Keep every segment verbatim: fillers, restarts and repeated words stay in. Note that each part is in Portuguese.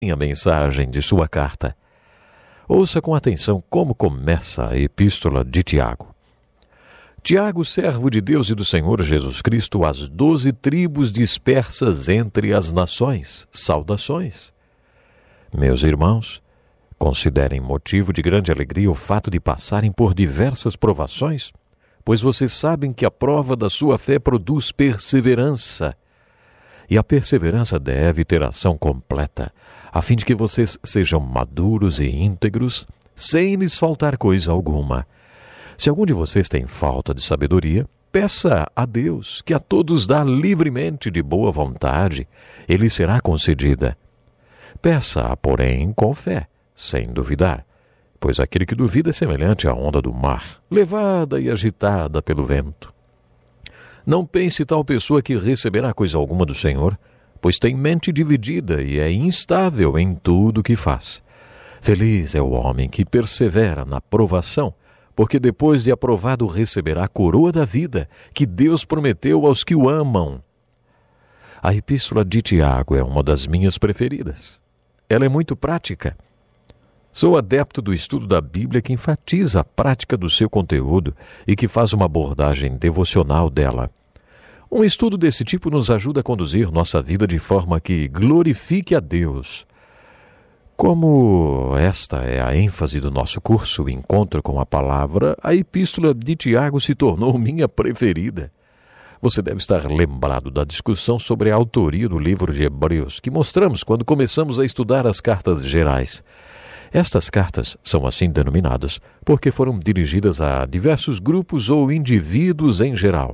a mensagem de sua carta. Ouça com atenção como começa a epístola de Tiago. Tiago, servo de Deus e do Senhor Jesus Cristo, às doze tribos dispersas entre as nações, saudações. Meus irmãos, considerem motivo de grande alegria o fato de passarem por diversas provações, pois vocês sabem que a prova da sua fé produz perseverança. E a perseverança deve ter ação completa, a fim de que vocês sejam maduros e íntegros, sem lhes faltar coisa alguma. Se algum de vocês tem falta de sabedoria, peça a Deus, que a todos dá livremente de boa vontade, e lhe será concedida. Peça-a, porém, com fé, sem duvidar, pois aquele que duvida é semelhante à onda do mar, levada e agitada pelo vento. Não pense tal pessoa que receberá coisa alguma do Senhor, pois tem mente dividida e é instável em tudo o que faz. Feliz é o homem que persevera na provação, porque depois de aprovado receberá a coroa da vida, que Deus prometeu aos que o amam. A epístola de Tiago é uma das minhas preferidas. Ela é muito prática. Sou adepto do estudo da Bíblia que enfatiza a prática do seu conteúdo e que faz uma abordagem devocional dela. Um estudo desse tipo nos ajuda a conduzir nossa vida de forma que glorifique a Deus. Como esta é a ênfase do nosso curso, o Encontro com a Palavra, a epístola de Tiago se tornou minha preferida. Você deve estar lembrado da discussão sobre a autoria do livro de Hebreus, que mostramos quando começamos a estudar as cartas gerais. Estas cartas são assim denominadas porque foram dirigidas a diversos grupos ou indivíduos em geral.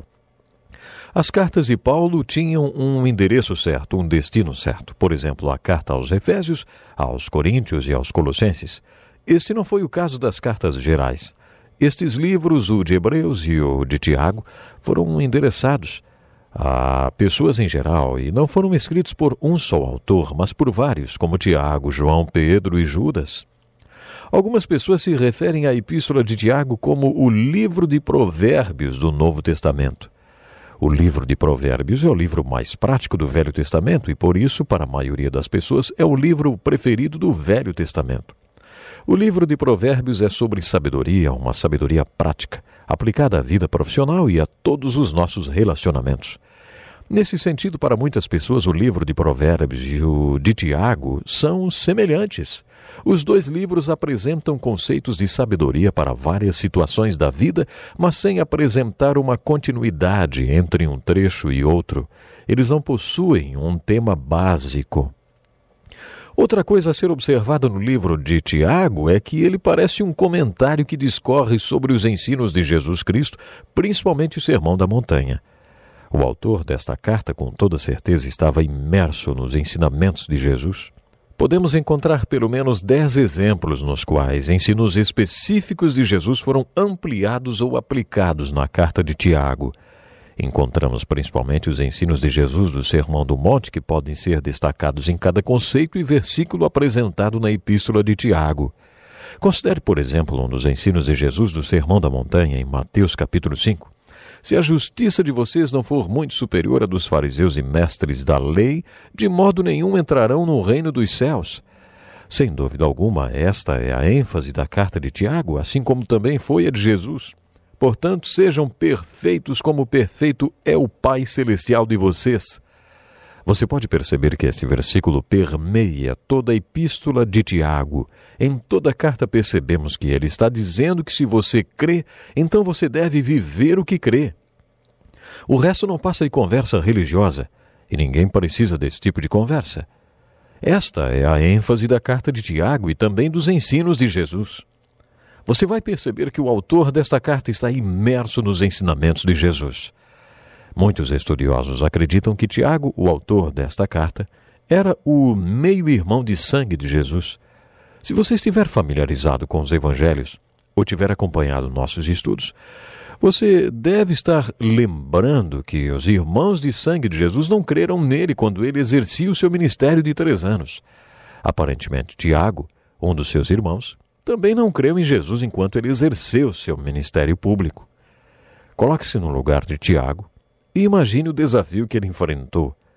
As cartas de Paulo tinham um endereço certo, um destino certo. Por exemplo, a carta aos Efésios, aos Coríntios e aos Colossenses. Este não foi o caso das cartas gerais. Estes livros, o de Hebreus e o de Tiago, foram endereçados a pessoas em geral e não foram escritos por um só autor, mas por vários, como Tiago, João, Pedro e Judas. Algumas pessoas se referem à epístola de Tiago como o livro de Provérbios do Novo Testamento. O livro de Provérbios é o livro mais prático do Velho Testamento e, por isso, para a maioria das pessoas, é o livro preferido do Velho Testamento. O livro de Provérbios é sobre sabedoria, uma sabedoria prática, aplicada à vida profissional e a todos os nossos relacionamentos. Nesse sentido, para muitas pessoas, o livro de Provérbios e o de Tiago são semelhantes. Os dois livros apresentam conceitos de sabedoria para várias situações da vida, mas sem apresentar uma continuidade entre um trecho e outro. Eles não possuem um tema básico. Outra coisa a ser observada no livro de Tiago é que ele parece um comentário que discorre sobre os ensinos de Jesus Cristo, principalmente o Sermão da Montanha. O autor desta carta, com toda certeza, estava imerso nos ensinamentos de Jesus. Podemos encontrar pelo menos dez exemplos nos quais ensinos específicos de Jesus foram ampliados ou aplicados na carta de Tiago. Encontramos principalmente os ensinos de Jesus do Sermão do Monte, que podem ser destacados em cada conceito e versículo apresentado na epístola de Tiago. Considere, por exemplo, um dos ensinos de Jesus do Sermão da Montanha, em Mateus capítulo cinco. Se a justiça de vocês não for muito superior à dos fariseus e mestres da lei, de modo nenhum entrarão no reino dos céus. Sem dúvida alguma, esta é a ênfase da carta de Tiago, assim como também foi a de Jesus. Portanto, sejam perfeitos como perfeito é o Pai Celestial de vocês. Você pode perceber que este versículo permeia toda a epístola de Tiago. Em toda a carta percebemos que ele está dizendo que se você crê, então você deve viver o que crê. O resto não passa de conversa religiosa, e ninguém precisa desse tipo de conversa. Esta é a ênfase da carta de Tiago e também dos ensinos de Jesus. Você vai perceber que o autor desta carta está imerso nos ensinamentos de Jesus. Muitos estudiosos acreditam que Tiago, o autor desta carta, era o meio-irmão de sangue de Jesus. Se você estiver familiarizado com os evangelhos ou tiver acompanhado nossos estudos, você deve estar lembrando que os irmãos de sangue de Jesus não creram nele quando ele exercia o seu ministério de três anos. Aparentemente, Tiago, um dos seus irmãos, também não creu em Jesus enquanto ele exerceu seu ministério público. Coloque-se no lugar de Tiago e imagine o desafio que ele enfrentou.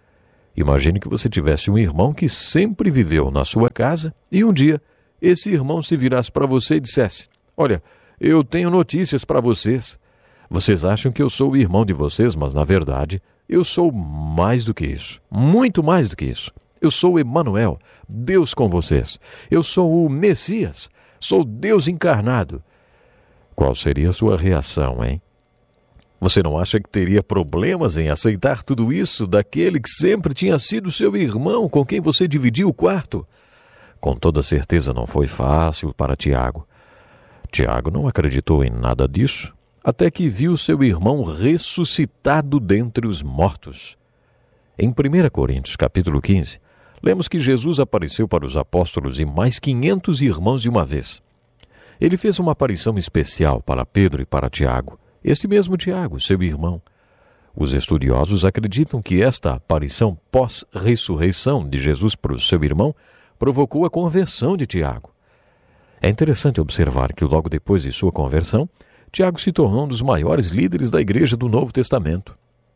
Imagine que você tivesse um irmão que sempre viveu na sua casa e um dia esse irmão se virasse para você e dissesse: olha, eu tenho notícias para vocês. Vocês acham que eu sou o irmão de vocês, mas na verdade eu sou mais do que isso, muito mais do que isso. Eu sou Emanuel, Deus com vocês. Eu sou o Messias, sou Deus encarnado. Qual seria a sua reação, hein? Você não acha que teria problemas em aceitar tudo isso daquele que sempre tinha sido seu irmão, com quem você dividia o quarto? Com toda certeza não foi fácil para Tiago. Tiago não acreditou em nada disso, até que viu seu irmão ressuscitado dentre os mortos. Em primeira Coríntios, capítulo quinze, lemos que Jesus apareceu para os apóstolos e mais quinhentos irmãos de uma vez. Ele fez uma aparição especial para Pedro e para Tiago, este mesmo Tiago, seu irmão. Os estudiosos acreditam que esta aparição pós-ressurreição de Jesus para o seu irmão provocou a conversão de Tiago. É interessante observar que logo depois de sua conversão, Tiago se tornou um dos maiores líderes da Igreja do Novo Testamento.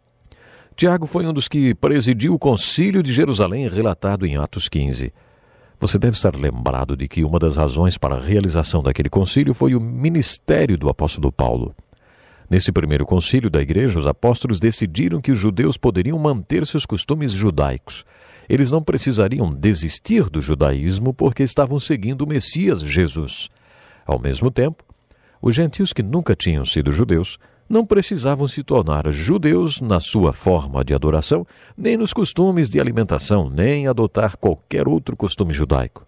Tiago foi um dos que presidiu o Concílio de Jerusalém relatado em Atos quinze. Você deve estar lembrado de que uma das razões para a realização daquele concílio foi o ministério do apóstolo Paulo. Nesse primeiro concílio da igreja, os apóstolos decidiram que os judeus poderiam manter seus costumes judaicos. Eles não precisariam desistir do judaísmo porque estavam seguindo o Messias Jesus. Ao mesmo tempo, os gentios que nunca tinham sido judeus não precisavam se tornar judeus na sua forma de adoração, nem nos costumes de alimentação, nem adotar qualquer outro costume judaico.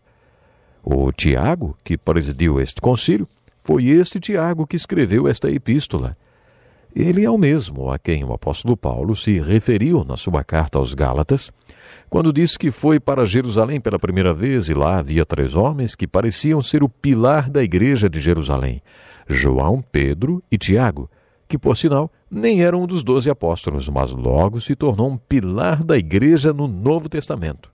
O Tiago, que presidiu este concílio, foi este Tiago que escreveu esta epístola. Ele é o mesmo a quem o apóstolo Paulo se referiu na sua carta aos Gálatas, quando disse que foi para Jerusalém pela primeira vez e lá havia três homens que pareciam ser o pilar da igreja de Jerusalém: João, Pedro e Tiago, que, por sinal, nem era um dos doze apóstolos, mas logo se tornou um pilar da igreja no Novo Testamento.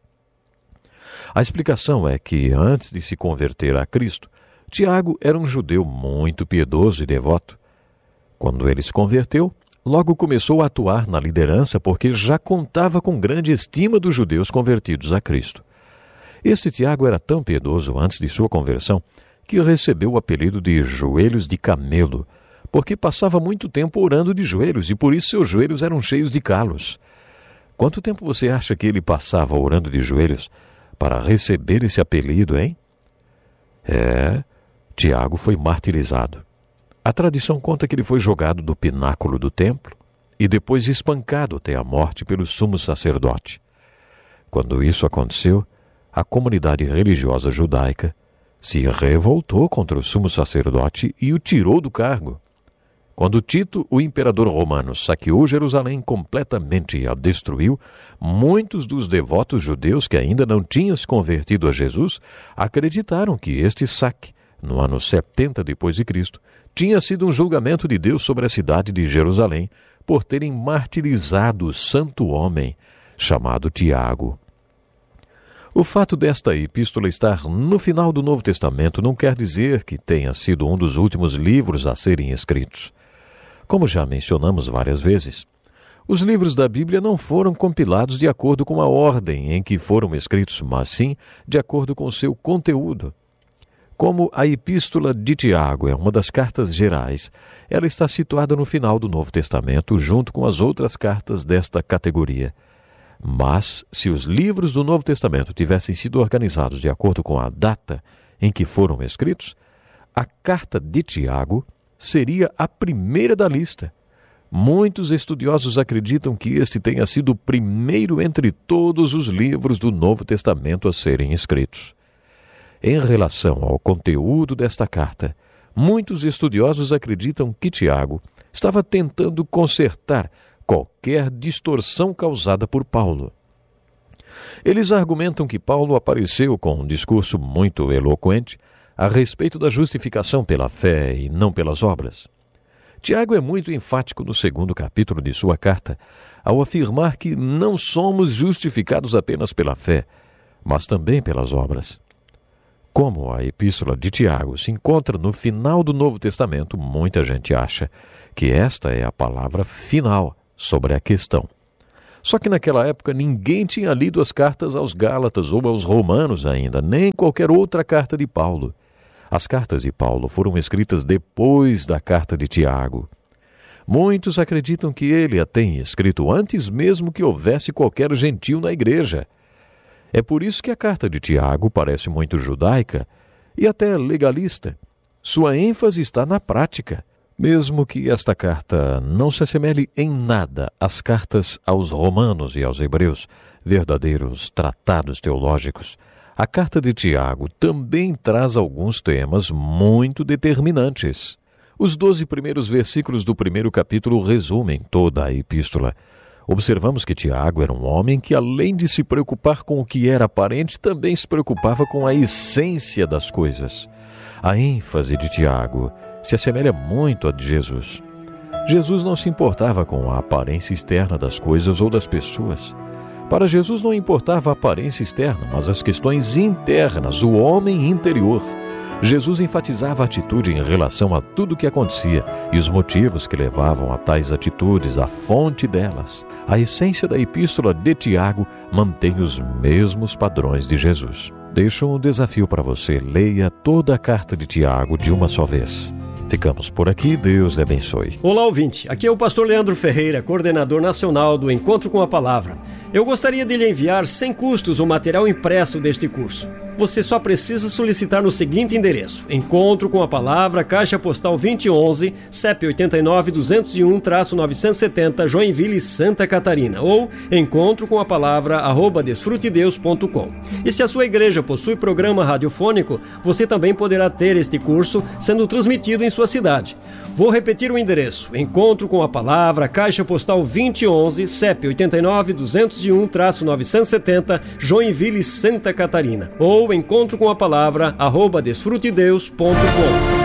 A explicação é que, antes de se converter a Cristo, Tiago era um judeu muito piedoso e devoto. Quando ele se converteu, logo começou a atuar na liderança porque já contava com grande estima dos judeus convertidos a Cristo. Esse Tiago era tão piedoso antes de sua conversão que recebeu o apelido de Joelhos de Camelo, porque passava muito tempo orando de joelhos e por isso seus joelhos eram cheios de calos. Quanto tempo você acha que ele passava orando de joelhos para receber esse apelido, hein? É, Tiago foi martirizado. A tradição conta que ele foi jogado do pináculo do templo e depois espancado até a morte pelo sumo sacerdote. Quando isso aconteceu, a comunidade religiosa judaica se revoltou contra o sumo sacerdote e o tirou do cargo. Quando Tito, o imperador romano, saqueou Jerusalém completamente e a destruiu, muitos dos devotos judeus que ainda não tinham se convertido a Jesus acreditaram que este saque, no ano setenta depois de Cristo, tinha sido um julgamento de Deus sobre a cidade de Jerusalém por terem martirizado o santo homem chamado Tiago. O fato desta epístola estar no final do Novo Testamento não quer dizer que tenha sido um dos últimos livros a serem escritos. Como já mencionamos várias vezes, os livros da Bíblia não foram compilados de acordo com a ordem em que foram escritos, mas sim de acordo com seu conteúdo. Como a Epístola de Tiago é uma das cartas gerais, ela está situada no final do Novo Testamento, junto com as outras cartas desta categoria. Mas, se os livros do Novo Testamento tivessem sido organizados de acordo com a data em que foram escritos, a carta de Tiago seria a primeira da lista. Muitos estudiosos acreditam que este tenha sido o primeiro entre todos os livros do Novo Testamento a serem escritos. Em relação ao conteúdo desta carta, muitos estudiosos acreditam que Tiago estava tentando consertar qualquer distorção causada por Paulo. Eles argumentam que Paulo apareceu com um discurso muito eloquente a respeito da justificação pela fé e não pelas obras. Tiago é muito enfático no segundo capítulo de sua carta, ao afirmar que não somos justificados apenas pela fé, mas também pelas obras. Como a Epístola de Tiago se encontra no final do Novo Testamento, muita gente acha que esta é a palavra final sobre a questão. Só que naquela época ninguém tinha lido as cartas aos Gálatas ou aos Romanos ainda, nem qualquer outra carta de Paulo. As cartas de Paulo foram escritas depois da carta de Tiago. Muitos acreditam que ele a tenha escrito antes mesmo que houvesse qualquer gentil na igreja. É por isso que a carta de Tiago parece muito judaica e até legalista. Sua ênfase está na prática. Mesmo que esta carta não se assemelhe em nada às cartas aos romanos e aos hebreus, verdadeiros tratados teológicos, a carta de Tiago também traz alguns temas muito determinantes. Os doze primeiros versículos do primeiro capítulo resumem toda a epístola. Observamos que Tiago era um homem que, além de se preocupar com o que era aparente, também se preocupava com a essência das coisas. A ênfase de Tiago se assemelha muito à de Jesus. Jesus não se importava com a aparência externa das coisas ou das pessoas. Para Jesus não importava a aparência externa, mas as questões internas, o homem interior. Jesus enfatizava a atitude em relação a tudo o que acontecia e os motivos que levavam a tais atitudes, a fonte delas. A essência da epístola de Tiago mantém os mesmos padrões de Jesus. Deixo um desafio para você: leia toda a carta de Tiago de uma só vez. Ficamos por aqui, Deus lhe abençoe. Olá, ouvinte, aqui é o pastor Leandro Ferreira, coordenador nacional do Encontro com a Palavra. Eu gostaria de lhe enviar sem custos o material impresso deste curso. Você só precisa solicitar no seguinte endereço: Encontro com a Palavra, Caixa Postal vinte e onze, C E P oito nove, duzentos e um, novecentos e setenta, Joinville, Santa Catarina, ou encontro com a palavra arroba desfrutedeus ponto com. E se a sua igreja possui programa radiofônico, você também poderá ter este curso sendo transmitido em sua cidade. Vou repetir o endereço: Encontro com a Palavra, Caixa Postal vinte e onze, C E P oito nove, duzentos e um, novecentos e setenta, Joinville, Santa Catarina, ou encontro com a palavra arroba desfrutedeus ponto com.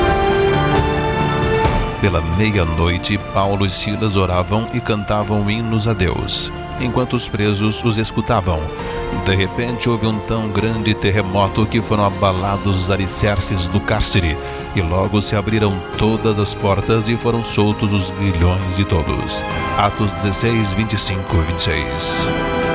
Pela meia-noite, Paulo e Silas oravam e cantavam hinos a Deus, enquanto os presos os escutavam. De repente houve um tão grande terremoto que foram abalados os alicerces do cárcere, e logo se abriram todas as portas e foram soltos os grilhões de todos. Atos dezesseis, vinte e cinco e vinte e seis.